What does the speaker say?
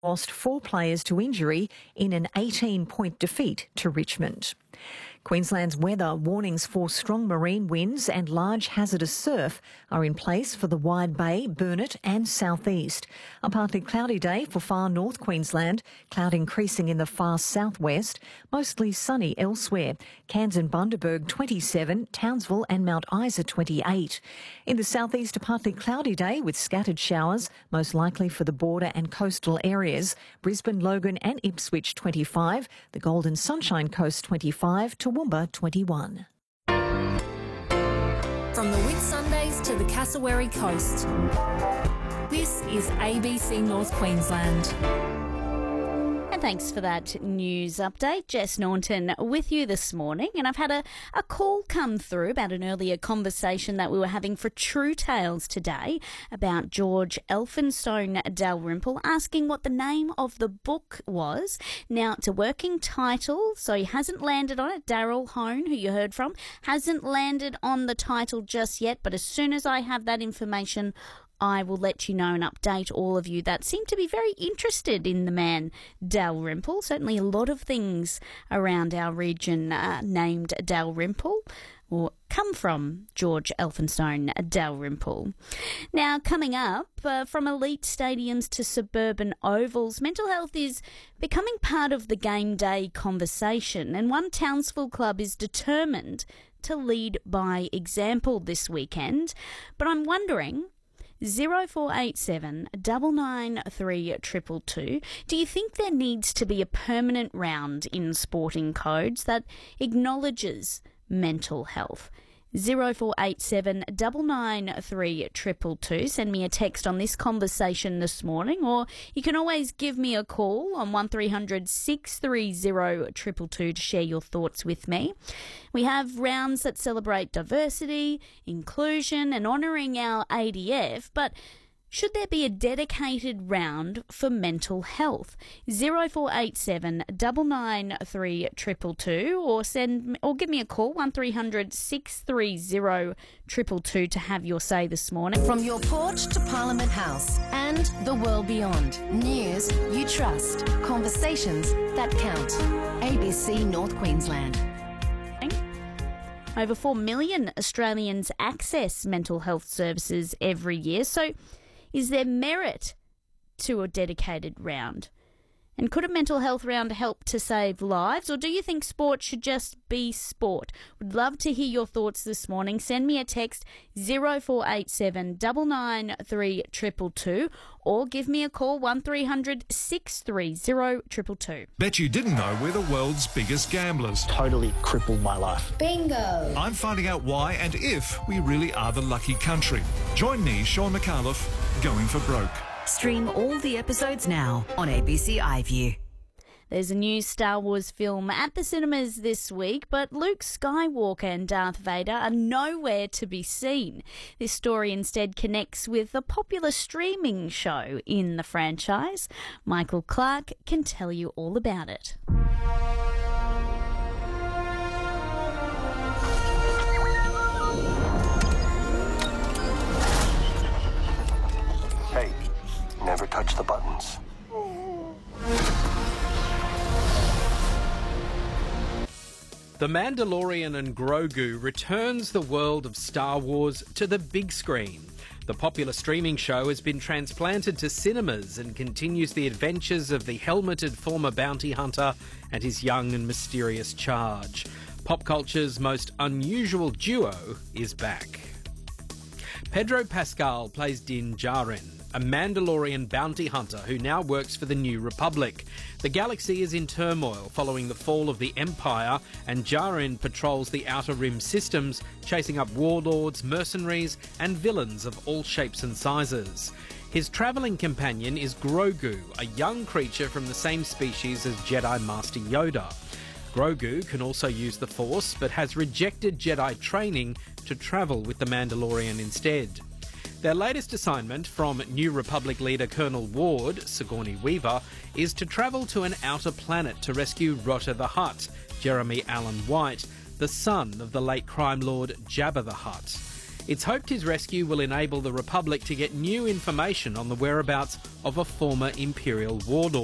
lost 4 players to injury in an 18-point defeat to Richmond. Queensland's weather warnings for strong marine winds and large hazardous surf are in place for the Wide Bay, Burnett and South East. A partly cloudy day for far north Queensland, cloud increasing in the far southwest, mostly sunny elsewhere. Cairns and Bundaberg 27, Townsville and Mount Isa 28. In the southeast, a partly cloudy day with scattered showers, most likely for the border and coastal areas. Brisbane, Logan and Ipswich 25, the Golden Sunshine Coast 25, Toowoomba 21. From the Whitsundays to the Cassowary Coast, this is ABC North Queensland. And thanks for that news update. Jess Norton with you this morning. And I've had a call come through about an earlier conversation that we were having for True Tales today about George Elphinstone Dalrymple, asking what the name of the book was. Now, it's a working title, so he hasn't landed on it. Daryl Hone, who you heard from, hasn't landed on the title just yet. But as soon as I have that information, I will let you know and update all of you that seem to be very interested in the man Dalrymple. Certainly a lot of things around our region named Dalrymple or come from George Elphinstone Dalrymple. Now, coming up, from elite stadiums to suburban ovals, mental health is becoming part of the game day conversation, and one Townsville club is determined to lead by example this weekend. But I'm wondering, 0487 993 222. Do you think there needs to be a permanent round in sporting codes that acknowledges mental health? 0487 993 222. Send me a text on this conversation this morning, or you can always give me a call on 1300 630 222 to share your thoughts with me. We have rounds that celebrate diversity, inclusion and honouring our ADF, but should there be a dedicated round for mental health? 0487 993 222 or give me a call 1300 630 222 to have your say this morning. From your porch to Parliament House and the world beyond. News you trust. Conversations that count. ABC North Queensland. Over 4 million Australians access mental health services every year. So is there merit to a dedicated round? And could a mental health round help to save lives? Or do you think sport should just be sport? Would love to hear your thoughts this morning. Send me a text 0487 993 222 or give me a call 1300 630 222. Bet you didn't know we're the world's biggest gamblers. Totally crippled my life. Bingo! I'm finding out why and if we really are the lucky country. Join me, Sean McAuliffe, Going for Broke. Stream all the episodes now on ABC iView. There's a new Star Wars film at the cinemas this week, but Luke Skywalker and Darth Vader are nowhere to be seen. This story instead connects with a popular streaming show in the franchise. Michael Clark can tell you all about it. Hey, never touch the buttons. The Mandalorian and Grogu returns the world of Star Wars to the big screen. The popular streaming show has been transplanted to cinemas and continues the adventures of the helmeted former bounty hunter and his young and mysterious charge. Pop culture's most unusual duo is back. Pedro Pascal plays Din Djarin, a Mandalorian bounty hunter who now works for the New Republic. The galaxy is in turmoil following the fall of the Empire, and Djarin patrols the Outer Rim systems, chasing up warlords, mercenaries, and villains of all shapes and sizes. His travelling companion is Grogu, a young creature from the same species as Jedi Master Yoda. Grogu can also use the Force, but has rejected Jedi training to travel with the Mandalorian instead. Their latest assignment from New Republic leader Colonel Ward, Sigourney Weaver, is to travel to an outer planet to rescue Rotter the Hutt, Jeremy Allen White, the son of the late crime lord Jabba the Hutt. It's hoped his rescue will enable the Republic to get new information on the whereabouts of a former Imperial warlord.